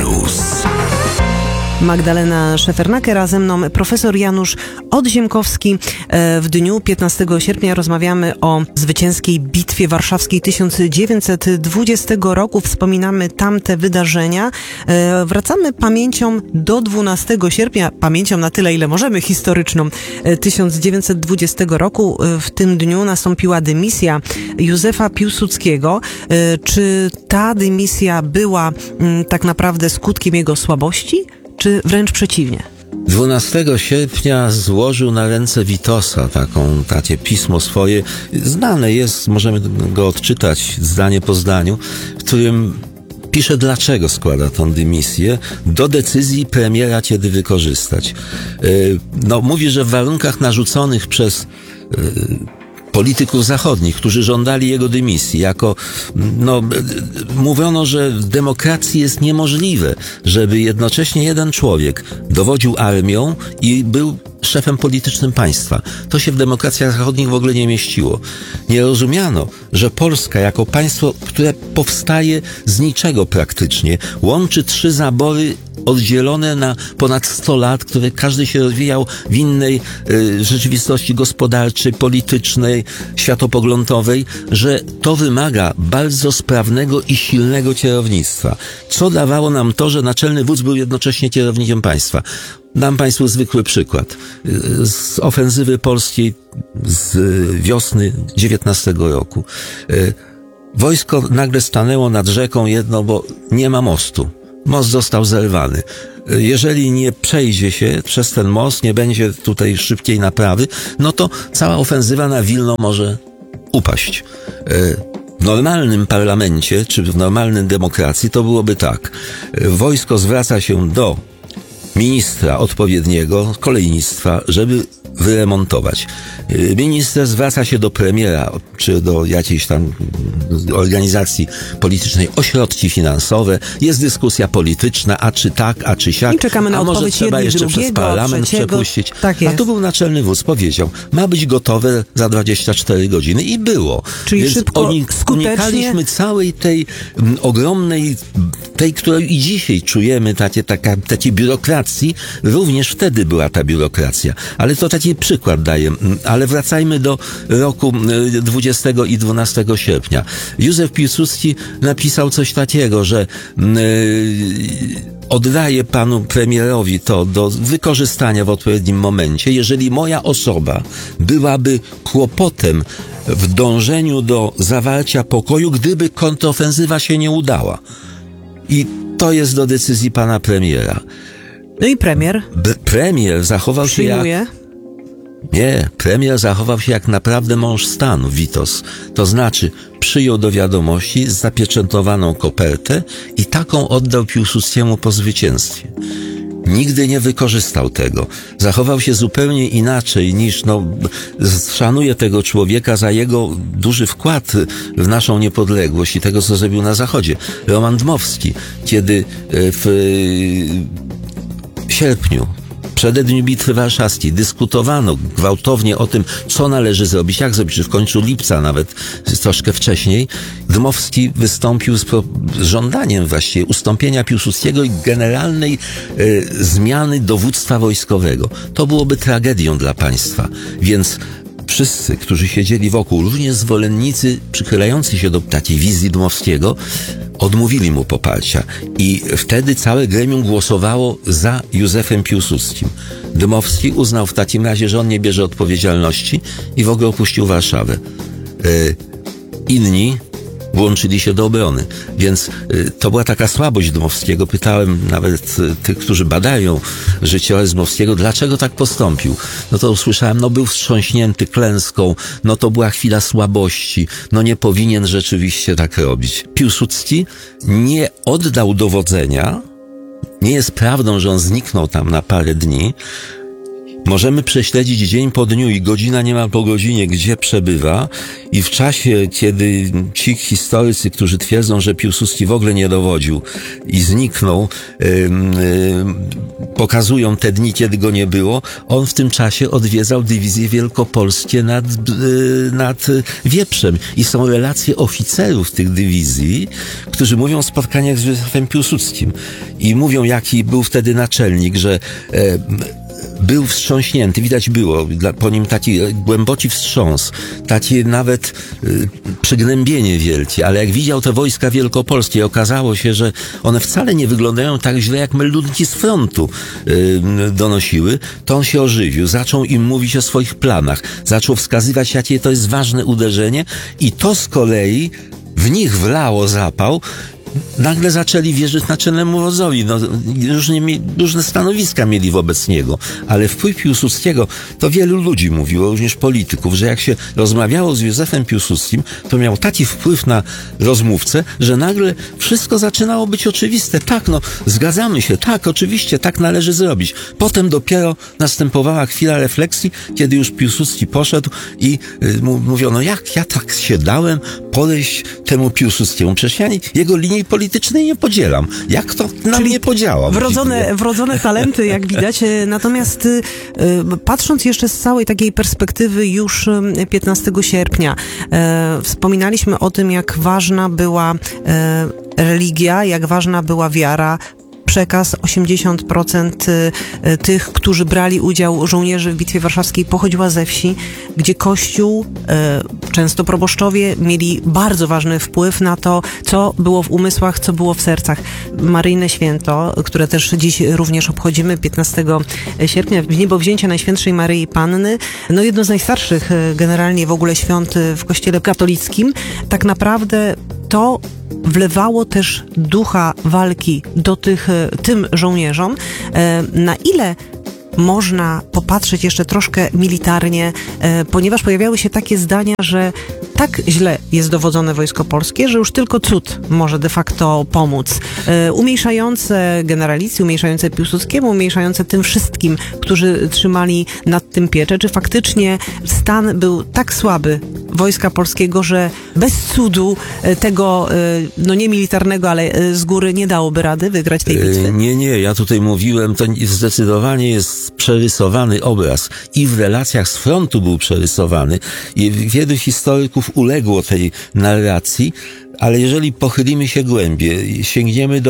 Plus. Magdalena Szefernaker, a ze mną profesor Janusz Odziemkowski. W dniu 15 sierpnia rozmawiamy o zwycięskiej Bitwie Warszawskiej 1920 roku. Wspominamy tamte wydarzenia. Wracamy pamięcią do 12 sierpnia, pamięcią na tyle, ile możemy, historyczną 1920 roku. W tym dniu nastąpiła dymisja Józefa Piłsudskiego. Czy ta dymisja była tak naprawdę skutkiem jego słabości? Czy wręcz przeciwnie? 12 sierpnia złożył na ręce Witosa takie pismo swoje. Znane jest, możemy go odczytać zdanie po zdaniu, w którym pisze, dlaczego składa tą dymisję. Do decyzji premiera kiedy wykorzystać. Mówi, że w warunkach narzuconych przez polityków zachodnich, którzy żądali jego dymisji, mówiono, że w demokracji jest niemożliwe, żeby jednocześnie jeden człowiek dowodził armią i był szefem politycznym państwa. To się w demokracjach zachodnich w ogóle nie mieściło. Nie rozumiano, że Polska jako państwo, które powstaje z niczego praktycznie, łączy 3 zabory oddzielone na ponad 100 lat, które każdy się rozwijał w innej rzeczywistości gospodarczej, politycznej, światopoglądowej, że to wymaga bardzo sprawnego i silnego kierownictwa. Co dawało nam to, że naczelny wódz był jednocześnie kierownikiem państwa? Dam Państwu zwykły przykład. Z ofensywy polskiej z wiosny 19 roku. Wojsko nagle stanęło nad rzeką jedno, bo nie ma mostu. Most został zerwany. Jeżeli nie przejdzie się przez ten most, nie będzie tutaj szybkiej naprawy, to cała ofensywa na Wilno może upaść. W normalnym parlamencie, czy w normalnej demokracji to byłoby tak. Wojsko zwraca się do ministra odpowiedniego, kolejnictwa, żeby wyremontować. Minister zwraca się do premiera, czy do jakiejś tam organizacji politycznej o środki finansowe. Jest dyskusja polityczna, a czy tak, a czy siak. I czekamy na może trzeba jeszcze przez parlament przepuścić. Tak jest. A tu był naczelny wódz, powiedział, ma być gotowe za 24 godziny i było. Czyli więc szybko, skutecznie. Unikaliśmy całej tej ogromnej, tej, którą i dzisiaj czujemy, takiej biurokracji. Również wtedy była ta biurokracja. Ale to taki przykład daję. Ale wracajmy do roku 20 i 12 sierpnia. Józef Piłsudski napisał coś takiego, że oddaję panu premierowi to do wykorzystania w odpowiednim momencie, jeżeli moja osoba byłaby kłopotem w dążeniu do zawarcia pokoju, gdyby kontrofensywa się nie udała. I to jest do decyzji pana premiera. No i premier? Premier zachował się premier zachował się jak naprawdę mąż stanu, Witos. To znaczy, przyjął do wiadomości zapieczętowaną kopertę i taką oddał Piłsudskiemu po zwycięstwie. Nigdy nie wykorzystał tego. Zachował się zupełnie inaczej niż, szanuję tego człowieka za jego duży wkład w naszą niepodległość i tego, co zrobił na Zachodzie. Roman Dmowski, kiedy w sierpniu, przededniu Bitwy Warszawskiej dyskutowano gwałtownie o tym, co należy zrobić, jak zrobić, czy w końcu lipca, nawet troszkę wcześniej, Dmowski wystąpił z żądaniem właściwie ustąpienia Piłsudskiego i generalnej zmiany dowództwa wojskowego. To byłoby tragedią dla państwa, więc wszyscy, którzy siedzieli wokół, również zwolennicy przychylający się do takiej wizji Dmowskiego, odmówili mu poparcia i wtedy całe gremium głosowało za Józefem Piłsudskim. Dmowski uznał w takim razie, że on nie bierze odpowiedzialności i w ogóle opuścił Warszawę. Inni włączyli się do obrony. Więc to była taka słabość Dmowskiego. Pytałem nawet tych, którzy badają życiorys Dmowskiego, dlaczego tak postąpił. To usłyszałem, był wstrząśnięty klęską, to była chwila słabości, nie powinien rzeczywiście tak robić. Piłsudski nie oddał dowodzenia, nie jest prawdą, że on zniknął tam na parę dni. Możemy prześledzić dzień po dniu i godzina niemal po godzinie, gdzie przebywa, i w czasie, kiedy ci historycy, którzy twierdzą, że Piłsudski w ogóle nie dowodził i zniknął, pokazują te dni, kiedy go nie było, on w tym czasie odwiedzał dywizje wielkopolskie nad Wieprzem. I są relacje oficerów tych dywizji, którzy mówią o spotkaniach z Józefem Piłsudskim. I mówią, jaki był wtedy naczelnik, że był wstrząśnięty, widać było po nim taki głęboki wstrząs, takie nawet przygnębienie wielkie, ale jak widział te wojska wielkopolskie, okazało się, że one wcale nie wyglądają tak źle, jak meldunki z frontu donosiły, to on się ożywił, zaczął im mówić o swoich planach, zaczął wskazywać, jakie to jest ważne uderzenie, i to z kolei w nich wlało zapał. Nagle zaczęli wierzyć naczelnemu wodzowi. Różne stanowiska mieli wobec niego. Ale wpływ Piłsudskiego, to wielu ludzi mówiło, również polityków, że jak się rozmawiało z Józefem Piłsudskim, to miał taki wpływ na rozmówcę, że nagle wszystko zaczynało być oczywiste. Tak, zgadzamy się, tak, oczywiście, tak należy zrobić. Potem dopiero następowała chwila refleksji, kiedy już Piłsudski poszedł i mówiono, jak ja tak się dałem podejść temu Piłsudskiemu. Przecież ja jego linii politycznej nie podzielam. Jak to na mnie podziała? Wrodzone talenty, jak widać. Natomiast patrząc jeszcze z całej takiej perspektywy już 15 sierpnia, wspominaliśmy o tym, jak ważna była religia, jak ważna była wiara. Przekaz 80% tych, którzy brali udział, żołnierzy w Bitwie Warszawskiej, pochodziła ze wsi, gdzie Kościół, często proboszczowie, mieli bardzo ważny wpływ na to, co było w umysłach, co było w sercach. Maryjne święto, które też dziś również obchodzimy 15 sierpnia, w niebowzięcie Najświętszej Maryi Panny, jedno z najstarszych generalnie w ogóle świąt w Kościele katolickim, tak naprawdę to wlewało też ducha walki do tym żołnierzom. Na ile można popatrzeć jeszcze troszkę militarnie, ponieważ pojawiały się takie zdania, że tak źle jest dowodzone Wojsko Polskie, że już tylko cud może de facto pomóc. Umniejszające generalicję, umniejszające Piłsudskiemu, umniejszające tym wszystkim, którzy trzymali nad tym pieczę. Czy faktycznie stan był tak słaby Wojska Polskiego, że bez cudu tego, nie militarnego, ale z góry nie dałoby rady wygrać tej bitwy? Nie, ja tutaj mówiłem, to zdecydowanie jest przerysowany obraz i w relacjach z frontu był przerysowany i wielu historyków uległo tej narracji, ale jeżeli pochylimy się głębiej, sięgniemy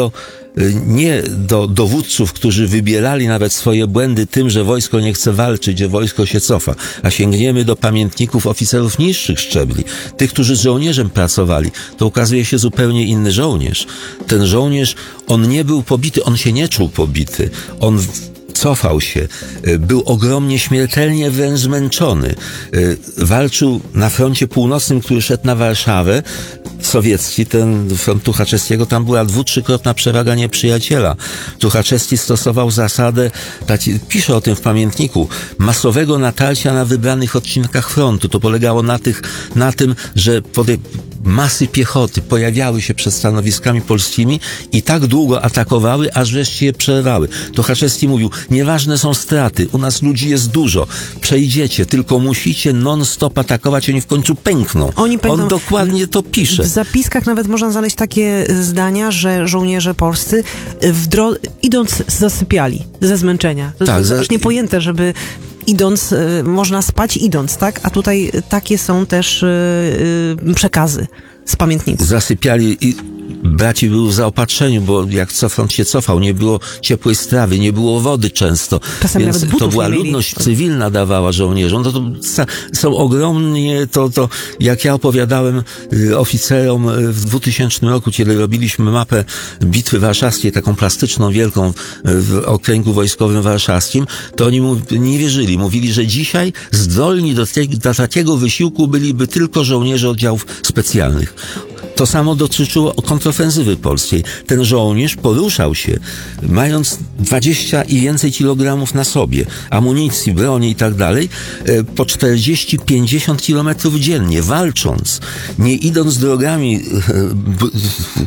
nie do dowódców, którzy wybierali nawet swoje błędy tym, że wojsko nie chce walczyć, że wojsko się cofa, a sięgniemy do pamiętników oficerów niższych szczebli, tych, którzy z żołnierzem pracowali, to okazuje się zupełnie inny żołnierz. Ten żołnierz, on nie był pobity, on się nie czuł pobity, on cofał się, był ogromnie śmiertelnie wręcz zmęczony. Walczył na froncie północnym, który szedł na Warszawę, sowiecki, ten front Tuchaczewskiego, tam była 2-3-krotna przewaga nieprzyjaciela. Tuchaczewski stosował zasadę, pisze o tym w pamiętniku, masowego natarcia na wybranych odcinkach frontu. To polegało na tym, że masy piechoty pojawiały się przed stanowiskami polskimi i tak długo atakowały, aż wreszcie je przerwały. Tuchaczewski mówił, nieważne są straty, u nas ludzi jest dużo, przejdziecie, tylko musicie non-stop atakować, oni w końcu pękną. On dokładnie to pisze. W zapiskach nawet można znaleźć takie zdania, że żołnierze polscy idąc zasypiali ze zmęczenia. To jest aż niepojęte, żeby idąc, można spać idąc, tak? A tutaj takie są też przekazy z pamiętników. Zasypiali i braci był w zaopatrzeniu, bo jak front się cofał, nie było ciepłej strawy, nie było wody często. Czasami więc nawet to była ludność cywilna dawała żołnierzom. To są ogromnie, jak ja opowiadałem oficerom w 2000 roku, kiedy robiliśmy mapę Bitwy Warszawskiej, taką plastyczną, wielką w okręgu wojskowym warszawskim, to oni nie wierzyli. Mówili, że dzisiaj zdolni do takiego wysiłku byliby tylko żołnierze oddziałów specjalnych. To samo dotyczyło kontrofensywy polskiej. Ten żołnierz poruszał się, mając 20 i więcej kilogramów na sobie, amunicji, broni i tak dalej, po 40-50 kilometrów dziennie, walcząc, nie idąc drogami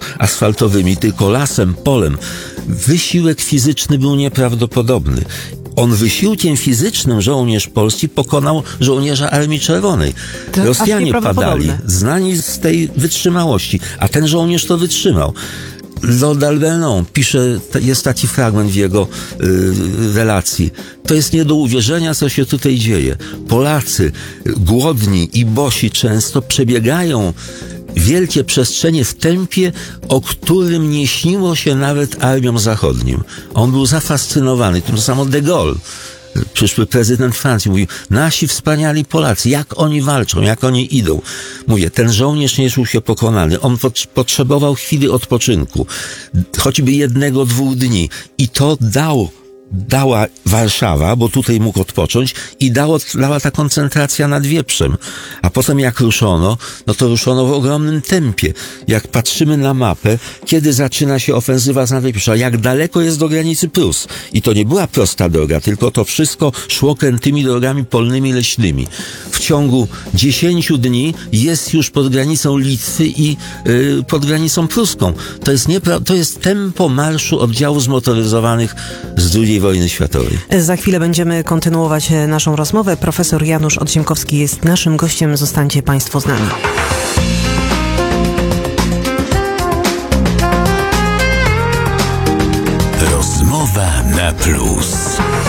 asfaltowymi, tylko lasem, polem. Wysiłek fizyczny był nieprawdopodobny. On wysiłkiem fizycznym, żołnierz polski, pokonał żołnierza Armii Czerwonej. To aż Rosjanie nieprawdopodobne. padali, znani z tej wytrzymałości, a ten żołnierz to wytrzymał. Lord Alvernon pisze, jest taki fragment w jego relacji. To jest nie do uwierzenia, co się tutaj dzieje. Polacy, głodni i bosi często, przebiegają wielkie przestrzenie w tempie, o którym nie śniło się nawet armiom zachodnim. On był zafascynowany. To samo de Gaulle, przyszły prezydent Francji, mówił, nasi wspaniali Polacy, jak oni walczą, jak oni idą. Mówię, ten żołnierz nie czuł się pokonany. On potrzebował chwili odpoczynku, choćby 1-2 dni. I to dała Warszawa, bo tutaj mógł odpocząć, i dała ta koncentracja nad Wieprzem. A potem jak ruszono, no to ruszono w ogromnym tempie. Jak patrzymy na mapę, kiedy zaczyna się ofensywa z Wieprza, jak daleko jest do granicy Prus. I to nie była prosta droga, tylko to wszystko szło krętymi drogami polnymi, leśnymi. W ciągu 10 dni jest już pod granicą Litwy i pod granicą pruską. To jest tempo marszu oddziałów zmotoryzowanych z II wojny światowej. Za chwilę będziemy kontynuować naszą rozmowę. Profesor Janusz Odziemkowski jest naszym gościem. Zostańcie Państwo z nami. Rozmowa na plus.